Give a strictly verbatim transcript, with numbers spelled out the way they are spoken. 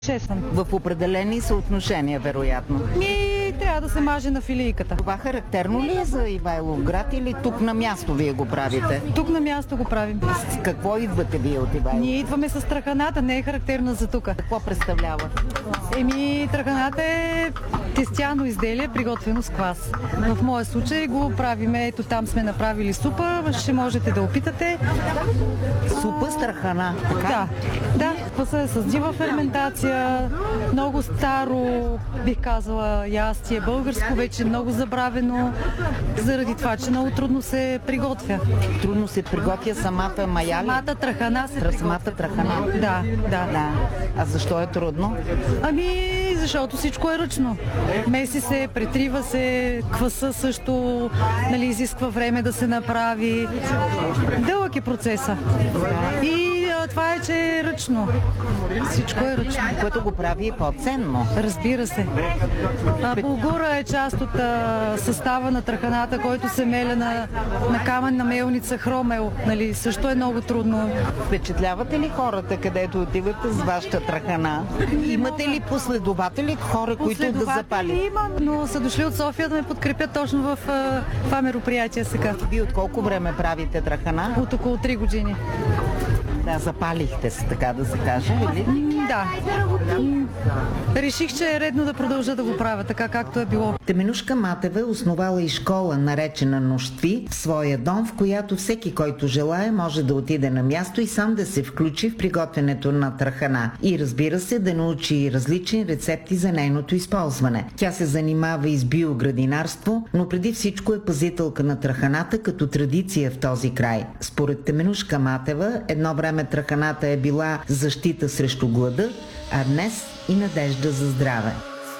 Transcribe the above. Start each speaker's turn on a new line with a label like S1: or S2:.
S1: шест съм.
S2: В определени съотношения, вероятно.
S1: Ми трябва да се маже на филийката.
S2: Това характерно ли е за Ивайловград или тук на място вие го правите?
S1: Тук на място го правим.
S2: С какво идвате вие от Ивайлов?
S1: Ние идваме с траханата, не е характерна за тук.
S2: Какво представлява?
S1: Еми, траханата е тестяно изделие, приготвено с квас. В моя случай го правиме, ето там сме направили супа, ще можете да опитате.
S2: Супа с трахана, така?
S1: Да, да, кваса е с дива ферментация, много старо, бих казала, ястие, българско, вече много забравено, заради това, че много трудно се приготвя.
S2: Трудно се приготвя самата мая ли?
S1: Самата трахана се приготвя.
S2: Самата трахана?
S1: Да, да,
S2: да. А защо е трудно?
S1: Ами, защото всичко е ръчно. Меси се, претрива се, кваса също, нали, изисква време да се направи. Дълъг е процеса. И а, това е, че е ръчно. Всичко е ръчно.
S2: Което го прави и по-ценно.
S1: Разбира се. А, булгура е част от а, състава на траханата, който се меля на, на каменна мелница, хромел. Нали, също е много трудно.
S2: Впечатлявате ли хората, където отивате с вашата трахана? Имате ли последователи, хора, които да запалят?
S1: Има, но са дошли от София да ме подкрепят точно в а, това мероприятие сега.
S2: Вие от колко време правите трахана?
S1: От около три години.
S2: Да, запалихте се, така да се каже, или?
S1: Да. Реших, че е редно да продължа да го правя, така както е било.
S2: Теменужка Матева е основала и школа, наречена Нощви, в своя дом, в която всеки, който желае, може да отиде на място и сам да се включи в приготвянето на трахана. И разбира се, да научи различни рецепти за нейното използване. Тя се занимава и с биоградинарство, но преди всичко е пазителка на траханата като традиция в този край. Според Теменужка Матева, едно време траханата е била защита срещу глада, а днес и надежда за здраве.